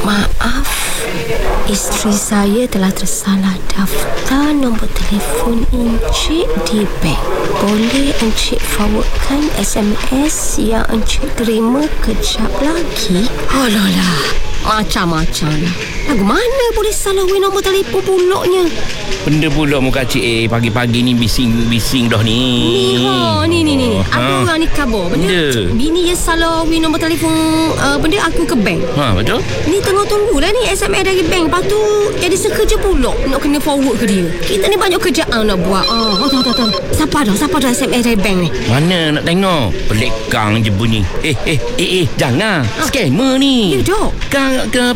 Maaf, isteri saya telah tersalah daftar nombor telefon Encik di bank. Boleh Encik forwardkan SMS yang Encik terima kejap lagi? Alah, macam-macam. Lagu mana boleh salah nombor telefon pulaknya? Benda pula muka cik pagi-pagi ni bising dah ni. Ni. Apa orang ni khabar? Benda bini dia salah nombor telefon benda aku ke bank. Betul? Ni tengah tunggulah ni SMS dari bank. Lepas tu jadi sekerja pula nak kena forward ke dia. Kita ni banyak kerjaan nak buat. Tahu. Siapa dah SMS dari bank ni? Mana nak tengok? Pelik kang je bunyi. Jangan. Scammer ni. Ya dok. Kang ke